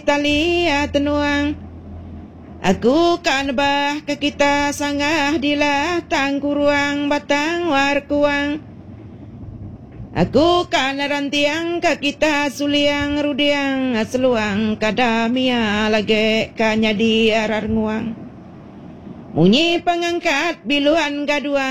tali tenuang. Aku kan bah ke kita sangah dilah tangkuruang batang warkuang. Aku kan rantiang ke kita suliang rudiang seluang kadamia lage kanya di arar nguang. Munyi pengangkat biluan gaduang.